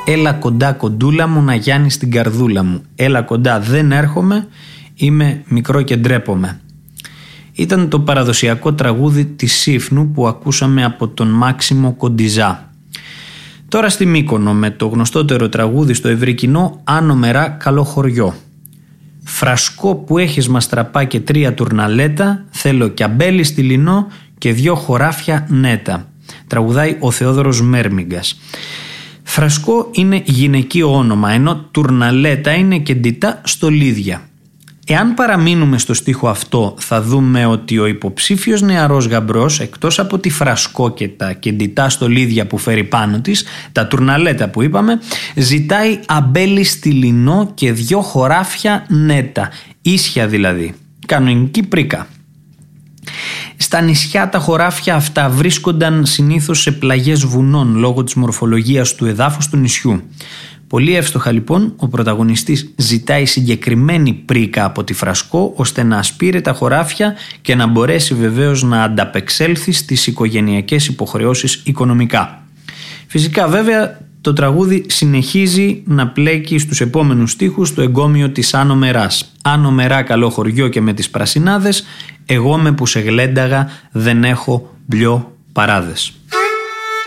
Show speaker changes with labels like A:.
A: «Έλα κοντά κοντούλα μου να γιάνεις την καρδούλα μου. Έλα κοντά δεν έρχομαι, είμαι μικρό και ντρέπομαι». Ήταν το παραδοσιακό τραγούδι της Σύφνου που ακούσαμε από τον Μάξιμο Κοντιζά. Τώρα στη Μύκονο με το γνωστότερο τραγούδι στο ευρύ κοινό «Άνω μερά καλό χωριό». «Φρασκό που έχεις μαστραπά και 3 τουρναλέτα, θέλω κι αμπέλι στυλινό και 2 χωράφια νέτα». Τραγουδάει ο Θεόδωρος Μέρμιγκας. Φρασκό είναι γυναικείο όνομα, ενώ τουρναλέτα είναι κεντητά στολίδια. Εάν παραμείνουμε στο στίχο αυτό, θα δούμε ότι ο υποψήφιος νεαρός γαμπρός, εκτός από τη φρασκό και τα κεντητά στολίδια που φέρει πάνω της, τα τουρναλέτα που είπαμε, ζητάει αμπέλι στυλινό και 2 χωράφια νέτα, ίσια δηλαδή, κανονική πρίκα. Στα νησιά τα χωράφια αυτά βρίσκονταν συνήθως σε πλαγιές βουνών λόγω της μορφολογίας του εδάφους του νησιού. Πολύ εύστοχα λοιπόν ο πρωταγωνιστής ζητάει συγκεκριμένη πρίκα από τη Φρασκό ώστε να ασπείρει τα χωράφια και να μπορέσει βεβαίως να ανταπεξέλθει στις οικογενειακές υποχρεώσεις οικονομικά. Φυσικά βέβαια το τραγούδι συνεχίζει να πλέκει στους επόμενους στίχους το εγκόμιο της Άνω Μεράς. «Άνω Μερά καλό χωριό και με τις πρασινάδες, εγώ με που σε γλένταγα δεν έχω μπλιό παράδες».